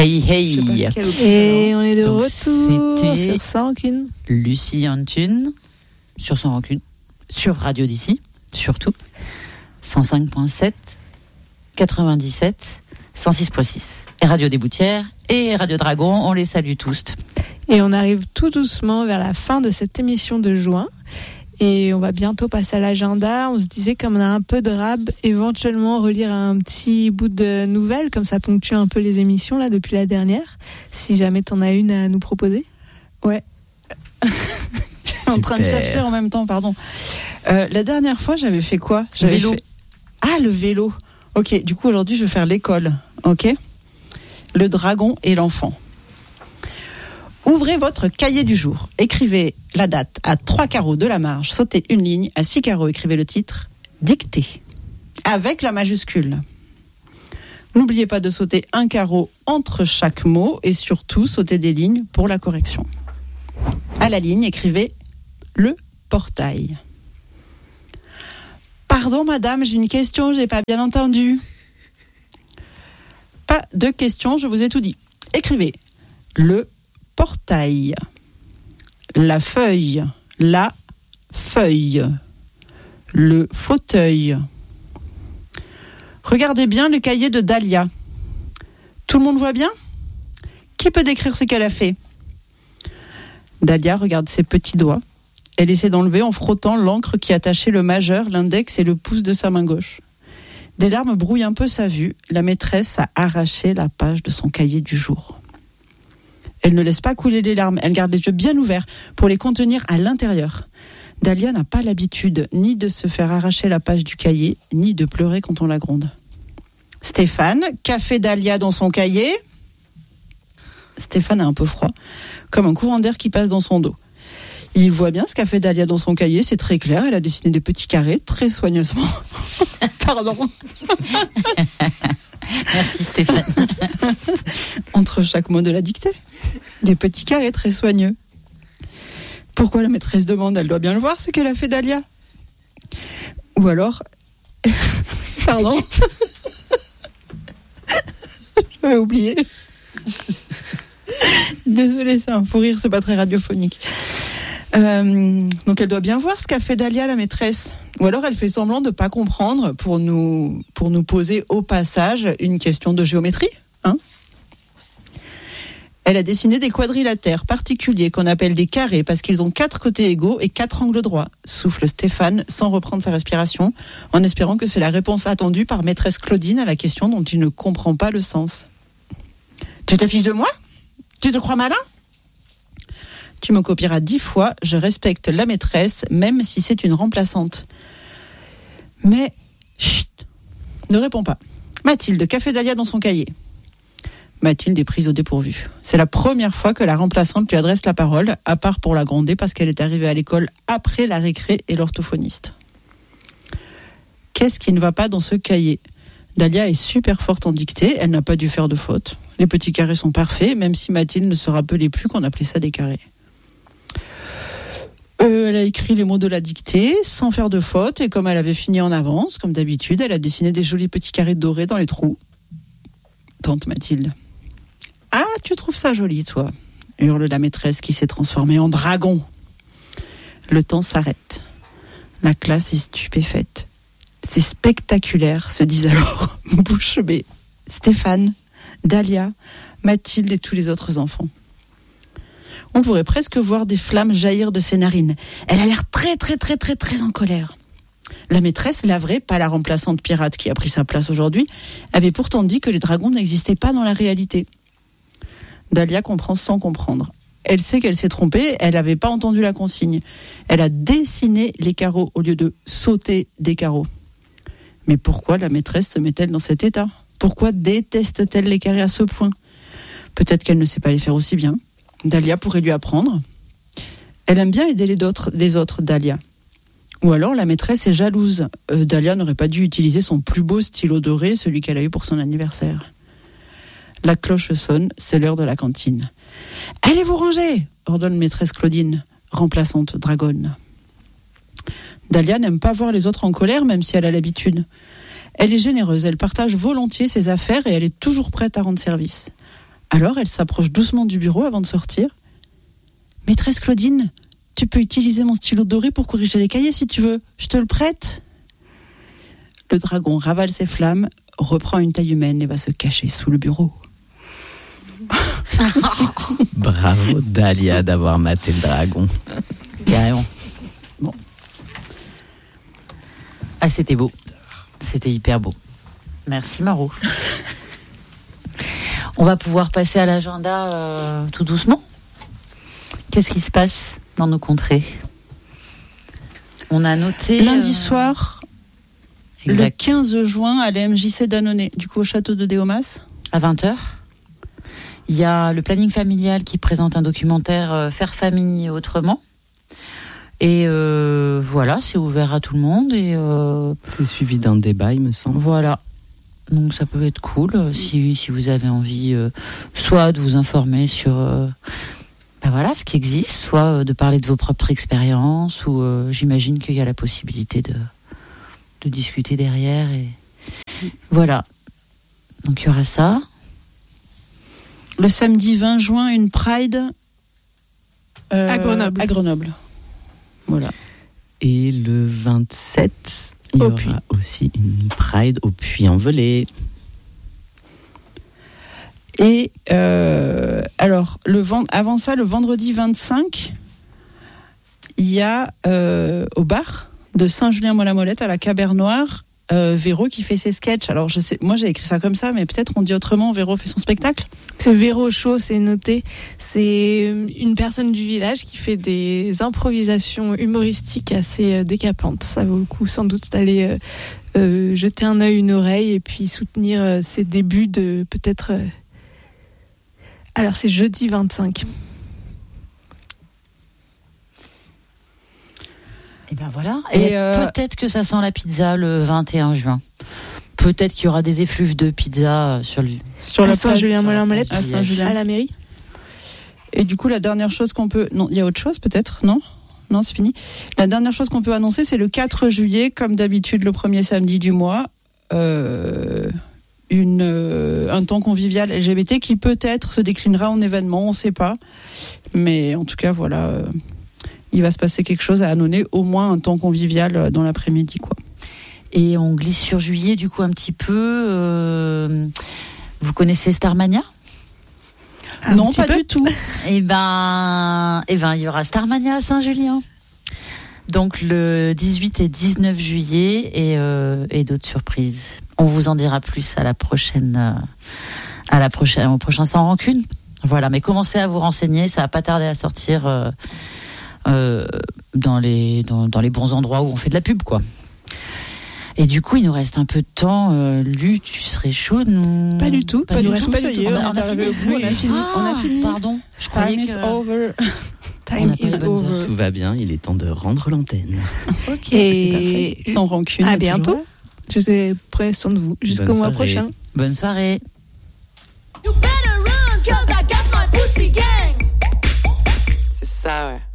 Hey hey. Et on est de Donc, retour c'était sur Sans Rancune. Lucie Antune sur Sans Rancune, sur Radio d'ici, surtout 105.7, 97, 106.6 et Radio des Boutières et Radio Dragon. On les salue tous. Et on arrive tout doucement vers la fin de cette émission de juin. Et on va bientôt passer à l'agenda. On se disait, comme on a un peu de rab, éventuellement relire un petit bout de nouvelles, comme ça ponctue un peu les émissions là depuis la dernière. Si jamais t'en as une à nous proposer. Ouais. Je suis en train de chercher en même temps, pardon. La dernière fois, j'avais fait quoi ? Vélo. Ah, le vélo. Ok, du coup, aujourd'hui, je vais faire l'école. Ok ? Le dragon et l'enfant. Ouvrez votre cahier du jour. Écrivez la date à 3 carreaux de la marge. Sautez une ligne. À 6 carreaux, écrivez le titre. Dictez. Avec la majuscule. N'oubliez pas de sauter un carreau entre chaque mot et surtout sautez des lignes pour la correction. À la ligne, écrivez le portail. Pardon madame, j'ai une question, j'ai pas bien entendu. Pas de question, je vous ai tout dit. Écrivez le portail, la feuille, le fauteuil. Regardez bien le cahier de Dahlia. Tout le monde voit bien ? Qui peut décrire ce qu'elle a fait ? Dahlia regarde ses petits doigts. Elle essaie d'enlever en frottant l'encre qui attachait le majeur, l'index et le pouce de sa main gauche. Des larmes brouillent un peu sa vue. La maîtresse a arraché la page de son cahier du jour. Elle ne laisse pas couler les larmes, elle garde les yeux bien ouverts pour les contenir à l'intérieur. Dahlia n'a pas l'habitude ni de se faire arracher la page du cahier, ni de pleurer quand on la gronde. Stéphane, qu'a fait Dahlia dans son cahier ? Stéphane a un peu froid, comme un courant d'air qui passe dans son dos. Il voit bien ce qu'a fait Dahlia dans son cahier, c'est très clair, elle a dessiné des petits carrés très soigneusement. Pardon. Merci Stéphane. Entre chaque mot de la dictée. Des petits carrés très soigneux. Pourquoi la maîtresse demande ? Elle doit bien le voir ce qu'elle a fait Dahlia. Ou alors... Pardon. J'avais oublié. Désolée, c'est un fou rire, c'est pas très radiophonique. Donc elle doit bien voir ce qu'a fait Dahlia, la maîtresse. Ou alors elle fait semblant de pas comprendre pour nous poser au passage une question de géométrie. Hein ? Elle a dessiné des quadrilatères particuliers qu'on appelle des carrés parce qu'ils ont 4 côtés égaux et 4 angles droits. Souffle Stéphane sans reprendre sa respiration, en espérant que c'est la réponse attendue par maîtresse Claudine à la question dont il ne comprend pas le sens. Tu te fiches de moi ? Tu te crois malin ? Tu me copieras 10 fois, je respecte la maîtresse, même si c'est une remplaçante. Mais, chut, ne réponds pas. Mathilde, qu'a fait Dahlia dans son cahier ? Mathilde est prise au dépourvu. C'est la première fois que la remplaçante lui adresse la parole, à part pour la gronder parce qu'elle est arrivée à l'école après la récré et l'orthophoniste. Qu'est-ce qui ne va pas dans ce cahier ? Dahlia est super forte en dictée, elle n'a pas dû faire de faute. Les petits carrés sont parfaits, même si Mathilde ne se rappelait plus qu'on appelait ça des carrés. Elle a écrit les mots de la dictée sans faire de faute et comme elle avait fini en avance, comme d'habitude, elle a dessiné des jolis petits carrés dorés dans les trous. Tante Mathilde. Ah, tu trouves ça joli, toi ? Hurle la maîtresse qui s'est transformée en dragon. Le temps s'arrête. La classe est stupéfaite. C'est spectaculaire, se disent alors bouche bée Stéphane, Dahlia, Mathilde et tous les autres enfants. On pourrait presque voir des flammes jaillir de ses narines. Elle a l'air très en colère. La maîtresse, la vraie, pas la remplaçante pirate qui a pris sa place aujourd'hui, avait pourtant dit que les dragons n'existaient pas dans la réalité. Dahlia comprend sans comprendre. Elle sait qu'elle s'est trompée, elle n'avait pas entendu la consigne. Elle a dessiné les carreaux au lieu de sauter des carreaux. Mais pourquoi la maîtresse se met-elle dans cet état ? Pourquoi déteste-t-elle les carrés à ce point ? Peut-être qu'elle ne sait pas les faire aussi bien. Dahlia pourrait lui apprendre. Elle aime bien aider les autres, Dahlia. Ou alors la maîtresse est jalouse. Dahlia n'aurait pas dû utiliser son plus beau stylo doré, celui qu'elle a eu pour son anniversaire. La cloche sonne, c'est l'heure de la cantine. « Allez vous ranger !» ordonne maîtresse Claudine, remplaçante dragonne. Dahlia n'aime pas voir les autres en colère, même si elle a l'habitude. Elle est généreuse, elle partage volontiers ses affaires et elle est toujours prête à rendre service. Alors, elle s'approche doucement du bureau avant de sortir. « Maîtresse Claudine, tu peux utiliser mon stylo doré pour corriger les cahiers si tu veux. Je te le prête ?» Le dragon ravale ses flammes, reprend une taille humaine et va se cacher sous le bureau. Bravo Dahlia d'avoir maté le dragon. Carrément. Bon. Ah, c'était beau. C'était hyper beau. Merci Maro. On va pouvoir passer à l'agenda tout doucement. Qu'est-ce qui se passe dans nos contrées ? On a noté... Lundi soir, exact. Le 15 juin, à l'MJC d'Annonay, du coup au château de Déomas. À 20h. Il y a le planning familial qui présente un documentaire Faire famille autrement. Et voilà, c'est ouvert à tout le monde. Et c'est suivi d'un débat, il me semble. Voilà. Donc ça peut être cool si vous avez envie soit de vous informer sur voilà, ce qui existe, soit de parler de vos propres expériences, ou j'imagine qu'il y a la possibilité de discuter derrière. Et voilà. Donc il y aura ça. Le samedi 20 juin, une Pride à Grenoble. Voilà. Et le 27, il y aura aussi une Pride au Puy-en-Velay. Et alors, avant ça, le vendredi 25, il y a au bar de Saint-Julien-Mont-la-Molette à la Cabernoire, Véro qui fait ses sketchs. Alors je sais, moi j'ai écrit ça comme ça, mais peut-être on dit autrement. Véro fait son spectacle. C'est Véro Show, c'est noté. C'est une personne du village qui fait des improvisations humoristiques assez décapantes. Ça vaut le coup sans doute d'aller jeter un œil, une oreille, et puis soutenir ses débuts de peut-être. Alors c'est jeudi 25. Et ben voilà. Et peut-être que ça sent la pizza le 21 juin. Peut-être qu'il y aura des effluves de pizza sur la Saint-Julien-Mont-la-Molette, à la mairie. Et du coup, la dernière chose qu'on peut... Non, il y a autre chose peut-être ? Non, c'est fini. La dernière chose qu'on peut annoncer, c'est le 4 juillet, comme d'habitude, le premier samedi du mois, un temps convivial LGBT qui peut-être se déclinera en événement, on ne sait pas. Mais en tout cas, voilà... il va se passer quelque chose à Annonay, au moins un temps convivial dans l'après-midi, quoi. Et on glisse sur juillet, du coup, un petit peu. Vous connaissez Starmania ? Non, pas du tout. Eh ben, il y aura Starmania à Saint-Julien. Donc, le 18 et 19 juillet et d'autres surprises. On vous en dira plus au prochain Sans Rancune. Voilà, mais commencez à vous renseigner, ça va pas tarder à sortir dans les bons endroits où on fait de la pub, quoi. Et du coup, il nous reste un peu de temps. Lu, tu serais chaude ? Pas du tout. Pas du tout. Ça y est, on est arrivé au bout. On a fini. Pardon. Je croyais Time is over. Time is over. Tout va bien, il est temps de rendre l'antenne. Ok, c'est parfait. Sans rancune. À bientôt. Prenez soin de vous. Jusqu'au mois prochain. Bonne soirée. C'est ça, ouais.